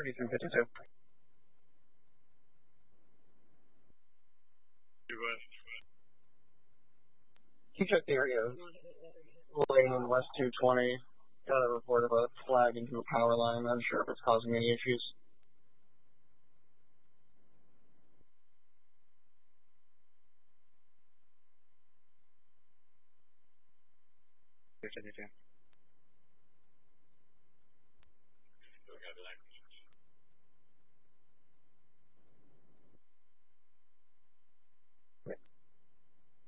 3352. You check the area. Lane West 220. Got a report of a flag into a power line. Not sure if it's causing any issues. 52.